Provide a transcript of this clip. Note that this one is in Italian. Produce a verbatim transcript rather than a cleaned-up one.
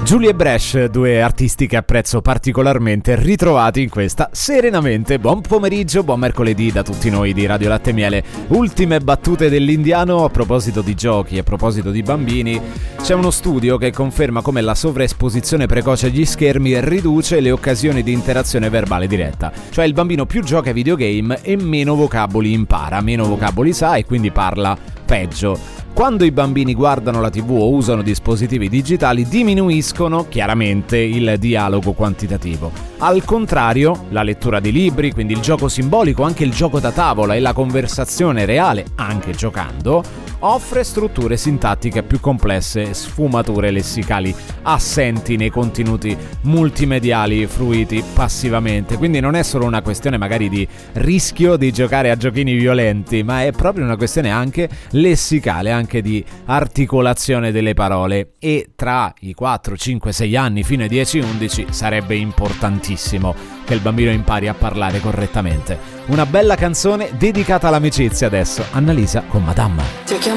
Giulia e Bresh, due artisti che apprezzo particolarmente, ritrovati in questa Serenamente. Buon pomeriggio, buon mercoledì da tutti noi di Radio Latte e Miele. Ultime battute dell'Indiano a proposito di giochi, a proposito di bambini. C'è uno studio che conferma come la sovraesposizione precoce agli schermi riduce le occasioni di interazione verbale diretta. Cioè il bambino più gioca ai videogame e meno vocaboli impara, meno vocaboli sa e quindi parla peggio. Quando i bambini guardano la tivù o usano dispositivi digitali diminuiscono chiaramente il dialogo quantitativo. Al contrario, la lettura di libri, quindi il gioco simbolico, anche il gioco da tavola e la conversazione reale, anche giocando, offre strutture sintattiche più complesse e sfumature lessicali assenti nei contenuti multimediali fruiti passivamente. Quindi non è solo una questione magari di rischio di giocare a giochini violenti, ma è proprio una questione anche lessicale, anche di articolazione delle parole, e tra i quattro, cinque, sei anni fino ai dieci undici sarebbe importantissimo che il bambino impari a parlare correttamente. Una bella canzone dedicata all'amicizia adesso, Annalisa con Madama.